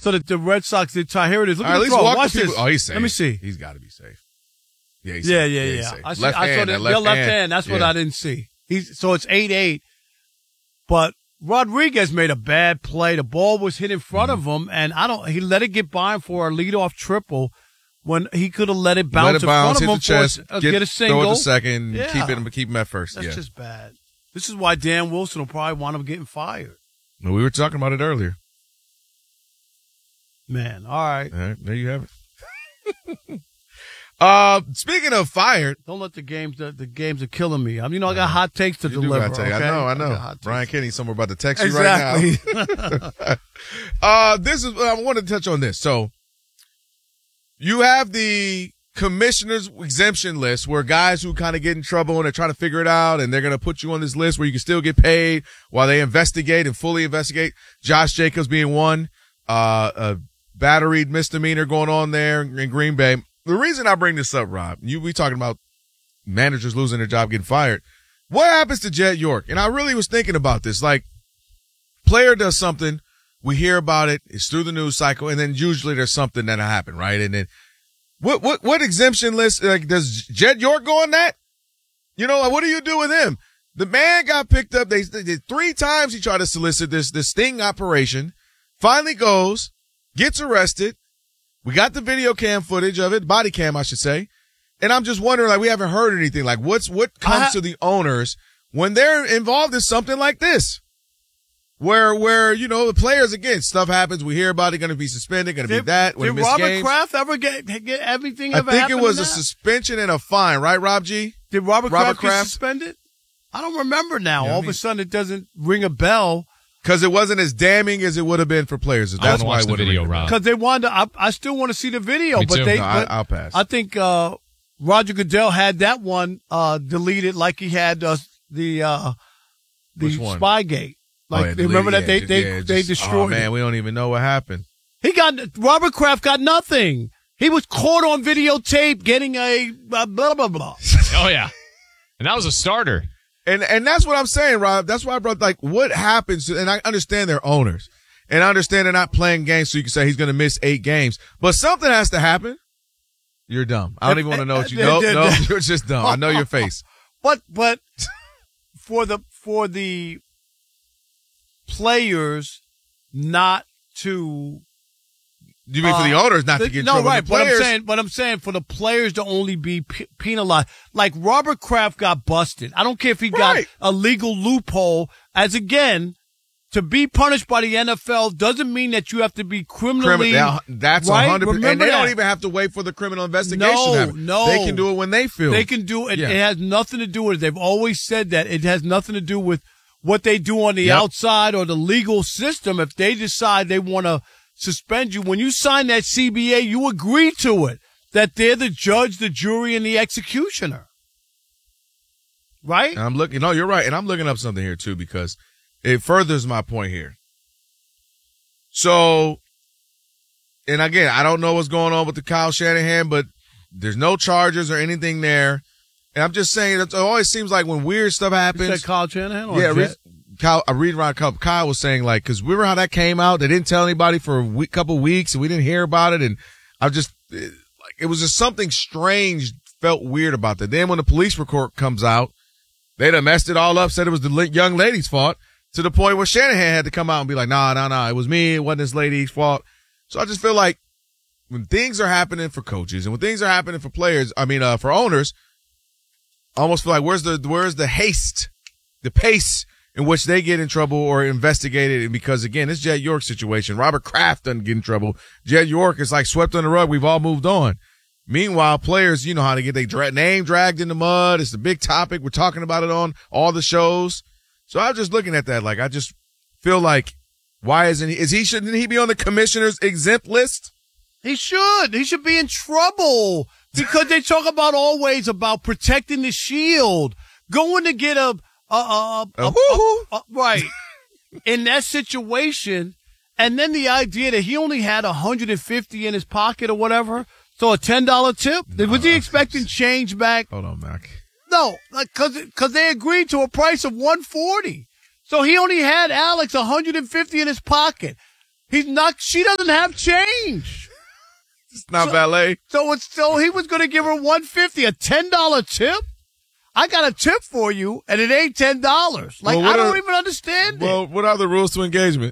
So that the Red Sox did try. Here it is. Look All at right, the at least throw. walk Watch the this. people. Oh, he's safe. Let me see. He's got to be safe. Yeah, he's Yeah, safe. yeah, he's yeah. safe. I saw Left the left hand. That's what I didn't see. So it's 8-8. But Rodriguez made a bad play. The ball was hit in front of him, and he let it get by him for a leadoff triple when he could have let it bounce in front of hit him the chest, get a single. throw it to second, Yeah. keep him at first. That's just bad. This is why Dan Wilson will probably wind up getting fired. Well, we were talking about it earlier. Man, all right. All right, there you have it. Speaking of fired, don't let the games are killing me. I got hot takes to deliver. Okay? I know. Brian Kenny somewhere about to text you exactly. right now. This is I wanted to touch on this. So you have the commissioner's exemption list where guys who kind of get in trouble and they're trying to figure it out, and they're going to put you on this list where you can still get paid while they investigate and fully investigate. Josh Jacobs being one, a battery misdemeanor going on there in Green Bay. The reason I bring this up, Rob, we talking about managers losing their job, getting fired. What happens to Jed York? And I really was thinking about this. Like, player does something, we hear about it, it's through the news cycle, and then usually there's something that'll happen, right? And then what exemption list, like, does Jed York go on that? What do you do with him? The man got picked up. They 3 times he tried to solicit this sting operation, finally goes, gets arrested. We got the video cam footage of it, body cam, I should say. And I'm just wondering, like, we haven't heard anything. Like, what comes to the owners when they're involved in something like this? Where, the players, again, stuff happens. We hear about it, going to be suspended, going to be that. Did Robert Kraft ever get everything ever I think it was a suspension and a fine, right, Rob G? Did Robert Kraft get suspended? I don't remember now. All of a sudden, it doesn't ring a bell. Because it wasn't as damning as it would have been for players. That's why I the video, Rob. Because they wanted to, I still want to see the video. Me too. I'll pass. I think Roger Goodell had that one deleted like he had the Spygate. Like, remember that they destroyed it. Oh, man, we don't even know what happened. Robert Kraft got nothing. He was caught on videotape getting a blah, blah, blah. Oh, yeah. And that was a starter. And that's what I'm saying, Rob. That's why I brought, like, what happens, and I understand they're owners, and I understand they're not playing games so you can say he's going to miss 8 games, but something has to happen. You're dumb. I don't even want to know what you know. No, you're just dumb. I know your face. But for the players not to. You mean for the owners not to get in trouble? No, right. But I'm saying for the players to only be penalized. Like Robert Kraft got busted. I don't care if he got a legal loophole. As again, to be punished by the NFL doesn't mean that you have to be criminally. That's right? 100%. And they don't even have to wait for the criminal investigation to happen. No. They can do it when they feel. They can do it. Yeah. It has nothing to do with it. They've always said that. It has nothing to do with what they do on the outside or the legal system. If they decide they want to suspend you, when you sign that CBA, you agree to it, that they're the judge, the jury, and the executioner. Right? And I'm looking. No, you're right. And I'm looking up something here too, because it furthers my point here. So, and again, I don't know what's going on with the Kyle Shanahan, but there's no charges or anything there. And I'm just saying, it always seems like when weird stuff happens. You said Kyle Shanahan? Or Kyle was saying, like, because remember how that came out? They didn't tell anybody for a couple weeks, and we didn't hear about it. And it was just something strange, felt weird about that. Then when the police report comes out, they done messed it all up, said it was the young lady's fault, to the point where Shanahan had to come out and be like, nah, it was me. It wasn't this lady's fault. So I just feel like when things are happening for coaches and when things are happening for players, for owners, I almost feel like where's the haste, the pace in which they get in trouble or investigated? And because again, it's Jed York's situation. Robert Kraft doesn't get in trouble. Jed York is like swept under the rug. We've all moved on. Meanwhile, players, you know how to get their name dragged in the mud. It's the big topic. We're talking about it on all the shows. So I was just looking at that. Like, I just feel like, why isn't he? Shouldn't he be on the commissioner's exempt list? He should. He should be in trouble because they talk always about protecting the shield, going to get right in that situation, and then the idea that he only had $150 in his pocket or whatever, so a $10 tip. Was he expecting change back? Hold on, Mac. No, because they agreed to a price of $140, so he only had Alex $150 in his pocket. He's not. She doesn't have change. It's not valet. So he was going to give her $150, a $10 tip. I got a tip for you, and it ain't $10. Like, Well, I don't even understand Well, it. what are the rules to engagement?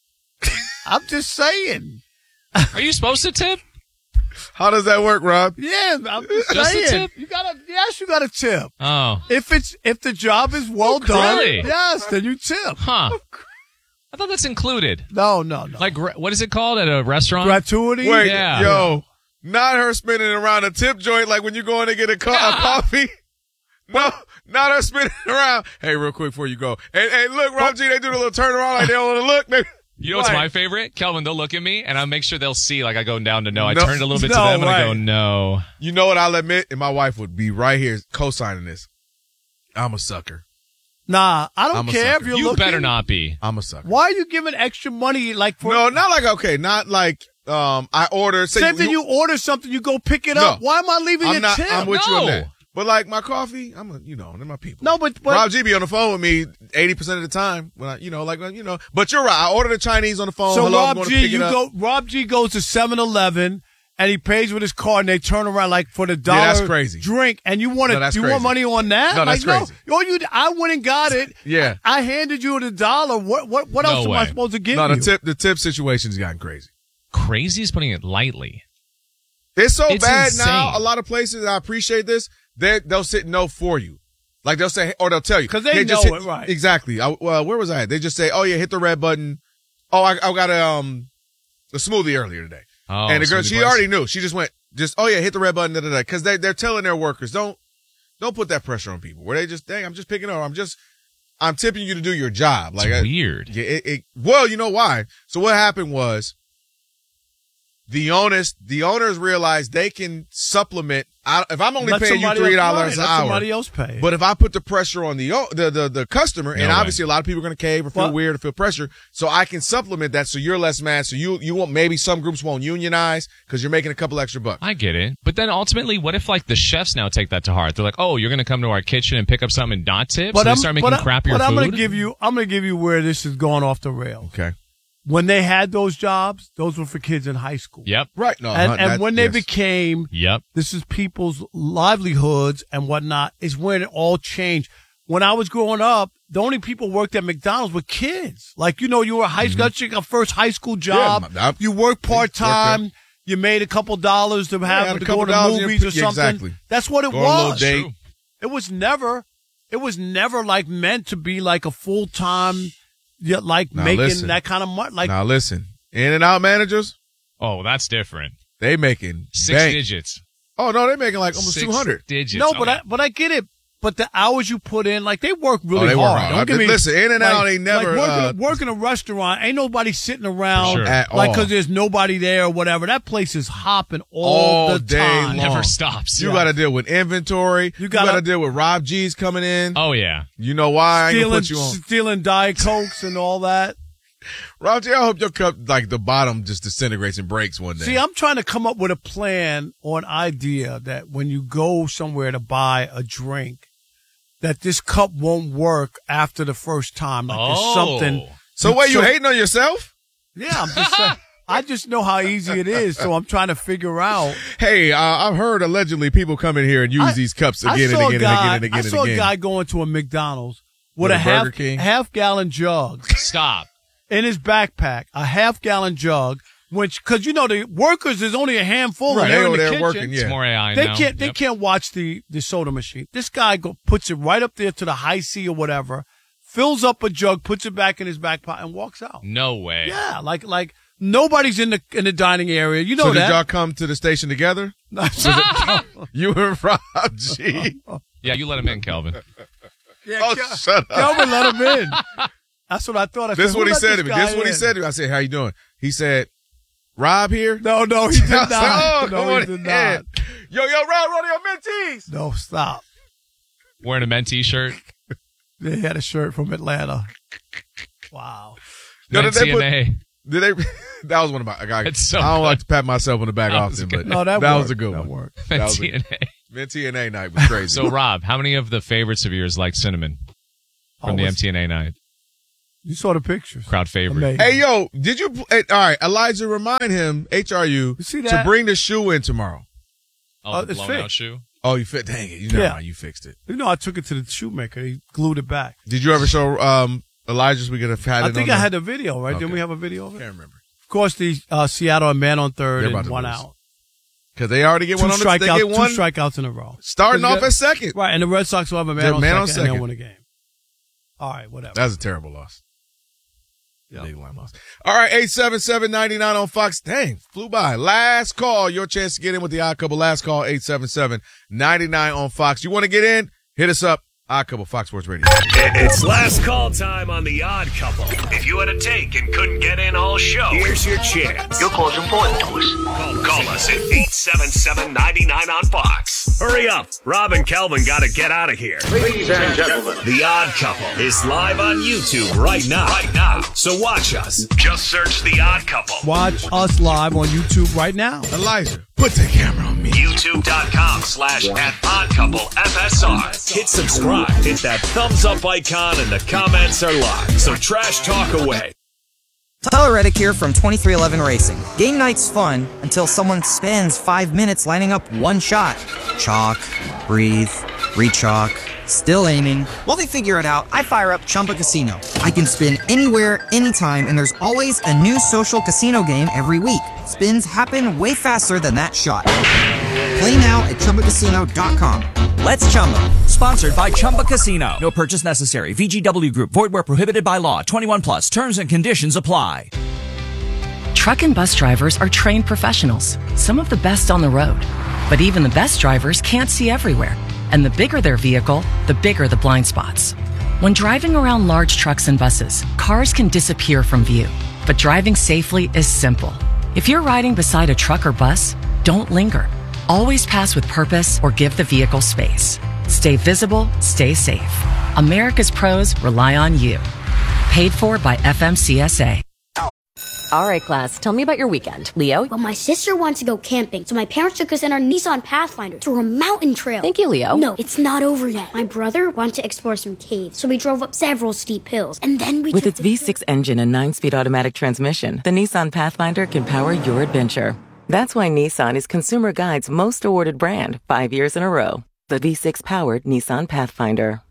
I'm just saying. Are you supposed to tip? How does that work, Rob? Yeah, I'm just Just a saying. tip? You got a tip. Oh, If the job is well done, really? yes, then you tip. huh. I thought that's included. No. Like, what is it called at a restaurant? Gratuity. Wait, Yeah. yo, not her spinning around a tip joint like when you go in to get a coffee. No, not her spinning around. Hey, real quick before you go. Hey, look, Rob G, they do the little turnaround like they don't want to look. You know what's my favorite? Kelvin, they'll look at me, and I'll make sure they'll see, like, I go down to no. I No, turn it a little bit to no them, and I way. go, no. You know what I'll admit? And my wife would be right here co-signing this. I'm a sucker. Nah, I don't I'm a care sucker. if you're You looking. better not be. I'm a sucker. Why are you giving extra money like for No, not like, okay, not like, I order. Say same thing you order something, you go pick it up. No. Why am I leaving I'm a not, tip? I'm with you on No. that. But like my coffee, they're my people. No, but Rob G be on the phone with me 80% of the time when I, but you're right. I order the Chinese on the phone. so Hello, I'm Rob going to G, pick it up. Rob G goes to 7-Eleven and he pays with his card and they turn around like for the dollar that's crazy. drink and you want No, that's you crazy. want money on that? No, that's like, crazy. I went and got it. Yeah. I handed you the dollar. What No else am I way. supposed to give No, you? the tip situation's gotten crazy. Crazy is putting it lightly. It's so It's bad insane. now. A lot of places, I appreciate this. They'll sit no for you. Like they'll say, or they'll tell you. 'Cause they just know hit- it, right. Exactly. Where was I at? They just say, oh yeah, hit the red button. Oh, I got a smoothie earlier today. Oh, And the girl, smoothie she place. already knew. She just went, oh yeah, hit the red button, Cause they're telling their workers, don't put that pressure on people where they just, dang, I'm just picking up. I'm tipping you to do your job. Like, It's weird. yeah, well, you know why? So what happened was the owners realized they can supplement. If I'm only Let paying you somebody $3 else- an let hour, somebody else pay. but if I put the pressure on the customer, No and way. obviously a lot of people are going to cave or feel But- weird or feel pressure, so I can supplement that so you're less mad. So you won't, maybe some groups won't unionize because you're making a couple extra bucks. I get it. But then ultimately, what if like the chefs now take that to heart? They're like, oh, you're going to come to our kitchen and pick up something and not tip? So they start making crappier food? I'm going to give you where this is going off the rails. Okay. When they had those jobs, those were for kids in high school. Yep. Right. No. And when they yes. became, Yep. this is people's livelihoods and whatnot, is when it all changed. When I was growing up, the only people worked at McDonald's were kids. Like, you were a high school, that's your first high school job. Yeah, you worked part-time. You made a couple dollars to had have a to couple go to dollars in movies your or yeah, something. exactly. That's what it Go on a little was. date. True. It was never like meant to be like a full-time, like Now making listen. that kind of money. Like, Now listen, in and out managers, Oh, that's different. they making 6 bank. digits. Oh no, they're making like almost 6 200. digits. no, Oh, but I get it. But the hours you put in, like they work really they work hard. hard. Don't get me, Listen, in and out ain't never, like working a restaurant. Ain't nobody sitting around Sure. At like all. because there's nobody there or whatever. That place is hopping all the day time. long. never stops. You got to deal with inventory. You got gotta- to deal with Rob G's coming in. Oh, yeah. You know why? I ain't gonna put you on. Stealing Diet Cokes and all that. Rob G, I hope your cup, like the bottom just disintegrates and breaks one day. See, I'm trying to come up with a plan or an idea that when you go somewhere to buy a drink, that this cup won't work after the first time. Like there's something. so wait, you hating on yourself? Yeah, I'm just saying. I just know how easy it is, so I'm trying to figure out. Hey, I've heard allegedly people come in here and use these cups again and again and again and again I and saw again. a guy going to a McDonald's with With a a half Burger King? gallon jug Stop. in his backpack, a half-gallon jug, because the workers there's only a handful Right, and they're they in over the there kitchen. working, yeah. It's more AI They now. can't they Yep. can't watch the soda machine. This guy puts it right up there to the high C or whatever, fills up a jug, puts it back in his back pocket, and walks out. No way. Yeah, like nobody's in the dining area. You know So did that. y'all come to the station together? You and Rob G. Yeah, you let him in, Kelvin. Yeah, Oh, shut up. Kelvin let him in. That's what I thought. This is what he said to me. This This is what he said to me. I said, how you doing? He said, Rob here? No, he did I was not. like, oh, No, come he on did in. not. Yo, Rob, Rodeo Mentees. No, stop. Wearing a Mentee shirt. They had a shirt from Atlanta. Wow. No, did they TNA. Did they? That was one of my guys. It's so I don't good. like to pat myself on the back That was often, good. but No, that was worked. a good That one. worked. That was a, TNA. MTNA night was crazy. So, Rob, how many of the favorites of yours like cinnamon from the Always. MTNA night? You saw the pictures. Crowd favorite. Amazing. Hey, yo, did you? All right, Elijah, remind him, HRU, to bring the shoe in tomorrow. Oh, the blown out shoe? Oh, you fit? Dang it! You fixed it. You know, I took it to the shoemaker. He glued it back. Did you ever show Elijah's? We could have had it. I think I had a video, right? Okay. Didn't we have a video of it? Can't remember. Of course, the Seattle are man on third and 1 out. Because they already get one on the strikeouts. They get one 2 strikeouts in a row. Starting off at second. Right, and the Red Sox will have a man on second and they'll win a game. All right, whatever. That's a terrible loss. Yeah, big one loss. All right, 877-99 on Fox. Dang, flew by. Last call. Your chance to get in with the Odd Couple. Last call, 877-99 on Fox. You want to get in? Hit us up. Odd Couple, Fox Sports Radio. It's last call time on the Odd Couple. If you had a take and couldn't get in all show, here's your chance. Your call is important to us. Call us at 877-99 on Fox. Hurry up. Rob and Kelvin got to get out of here. Ladies and gentlemen, The Odd Couple is live on YouTube right now. So watch us. Just search The Odd Couple. Watch us live on YouTube right now. Elijah, put the camera on me. YouTube.com/@OddCoupleFSR. Hit subscribe. Hit that thumbs up icon and the comments are live. So trash talk away. Tyler Reddick here from 2311 Racing. Game night's fun until someone spends 5 minutes lining up one shot. Chalk, breathe, re-chalk, still aiming. While they figure it out, I fire up Chumba Casino. I can spin anywhere, anytime, and there's always a new social casino game every week. Spins happen way faster than that shot. Play now at ChumbaCasino.com. Let's Chumba. Sponsored by Chumba Casino. No purchase necessary. VGW Group. Void where prohibited by law. 21 plus. Terms and conditions apply. Truck and bus drivers are trained professionals, some of the best on the road. But even the best drivers can't see everywhere. And the bigger their vehicle, the bigger the blind spots. When driving around large trucks and buses, cars can disappear from view. But driving safely is simple. If you're riding beside a truck or bus, don't linger. Always pass with purpose or give the vehicle space. Stay visible, stay safe. America's pros rely on you. Paid for by FMCSA. All right, class, tell me about your weekend. Leo? Well, my sister wants to go camping, so my parents took us in our Nissan Pathfinder through a mountain trail. Thank you, Leo. No, it's not over yet. My brother wanted to explore some caves, so we drove up several steep hills, and then we With its V6 engine and 9-speed automatic transmission, the Nissan Pathfinder can power your adventure. That's why Nissan is Consumer Guide's most awarded brand 5 years in a row. The V6-powered Nissan Pathfinder.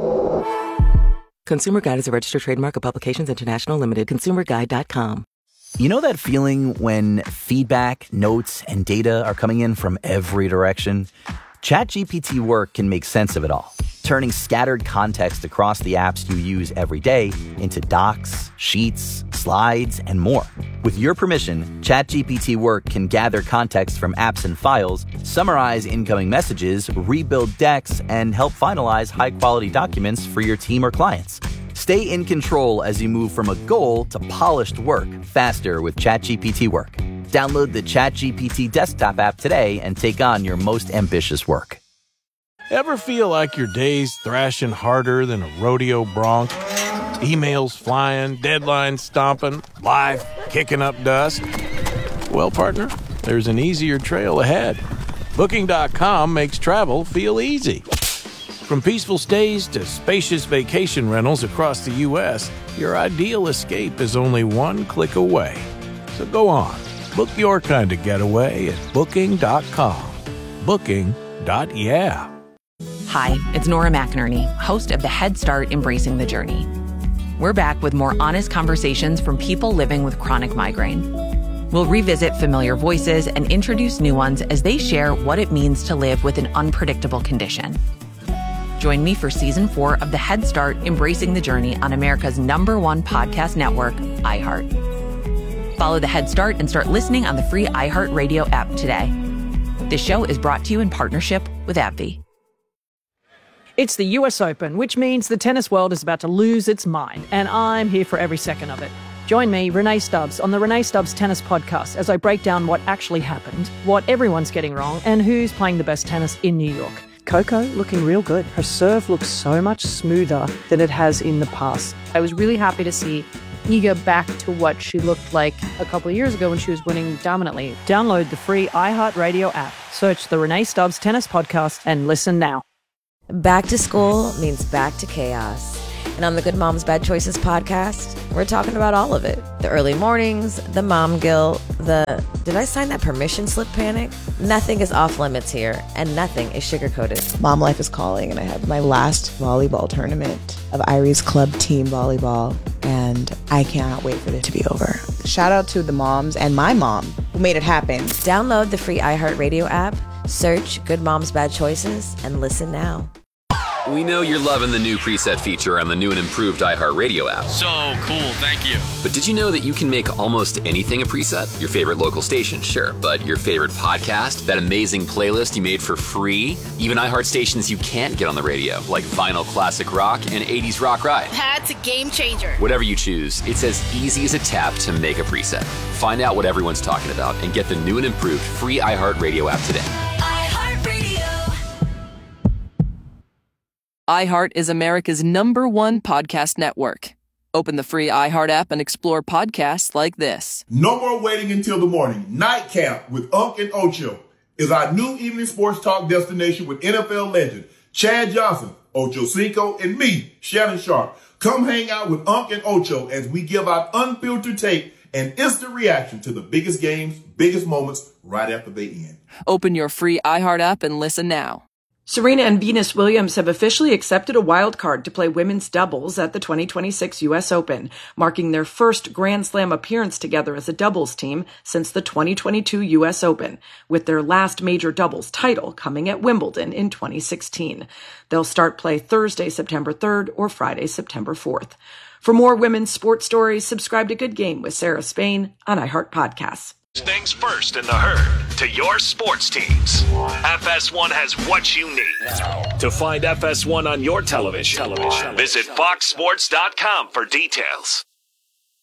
Consumer Guide is a registered trademark of Publications International Limited. ConsumerGuide.com. You know that feeling when feedback, notes, and data are coming in from every direction? ChatGPT Work can make sense of it all, turning scattered context across the apps you use every day into docs, sheets, slides, and more. With your permission, ChatGPT Work can gather context from apps and files, summarize incoming messages, rebuild decks, and help finalize high-quality documents for your team or clients. Stay in control as you move from a goal to polished work faster with ChatGPT Work. Download the ChatGPT desktop app today and take on your most ambitious work. Ever feel like your day's thrashing harder than a rodeo bronc? Emails flying, deadlines stomping, life kicking up dust? Well, partner, there's an easier trail ahead. Booking.com makes travel feel easy. From peaceful stays to spacious vacation rentals across the U.S., your ideal escape is only one click away. So go on, book your kind of getaway at Booking.com. Booking.yeah. Hi, it's Nora McInerney, host of the Head Start Embracing the Journey. We're back with more honest conversations from people living with chronic migraine. We'll revisit familiar voices and introduce new ones as they share what it means to live with an unpredictable condition. Join me for Season 4 of the Head Start Embracing the Journey on America's #1 podcast network, iHeart. Follow the Head Start and start listening on the free iHeart Radio app today. This show is brought to you in partnership with AbbVie. It's the US Open, which means the tennis world is about to lose its mind, and I'm here for every second of it. Join me, Renee Stubbs, on the Renee Stubbs Tennis Podcast as I break down what actually happened, what everyone's getting wrong, and who's playing the best tennis in New York. Coco looking real good. Her serve looks so much smoother than it has in the past. I was really happy to see Iga back to what she looked like a couple of years ago when she was winning dominantly. Download the free iHeartRadio app. Search the Renee Stubbs Tennis Podcast and listen now. Back to school means back to chaos. And on the Good Moms Bad Choices podcast, we're talking about all of it. The early mornings, the mom guilt, the did I sign that permission slip panic? Nothing is off limits here, and nothing is sugar-coated. Mom life is calling, and I have my last volleyball tournament of Irie's club team volleyball, and I cannot wait for it to be over. Shout out to the moms and my mom who made it happen. Download the free iHeartRadio app, search Good Moms Bad Choices, and listen now. We know you're loving the new preset feature on the new and improved iHeartRadio app. So cool, thank you. But did you know that you can make almost anything a preset? Your favorite local station, sure, but your favorite podcast, that amazing playlist you made for free, even iHeart stations you can't get on the radio, like Vinyl Classic Rock and 80s Rock Ride. That's a game changer. Whatever you choose, it's as easy as a tap to make a preset. Find out what everyone's talking about and get the new and improved free iHeartRadio app today. iHeart is America's #1 podcast network. Open the free iHeart app and explore podcasts like this. No more waiting until the morning. Nightcap with Unc and Ocho is our new evening sports talk destination with NFL legend Chad Johnson, Ocho Cinco, and me, Shannon Sharp. Come hang out with Unc and Ocho as we give out unfiltered take and instant reaction to the biggest games, biggest moments right after they end. Open your free iHeart app and listen now. Serena and Venus Williams have officially accepted a wild card to play women's doubles at the 2026 U.S. Open, marking their first Grand Slam appearance together as a doubles team since the 2022 U.S. Open, with their last major doubles title coming at Wimbledon in 2016. They'll start play Thursday, September 3rd or Friday, September 4th. For more women's sports stories, subscribe to Good Game with Sarah Spain on iHeart Podcasts. Things first in the herd to your sports teams. FS1 has what you need. To find FS1 on your television, visit foxsports.com for details.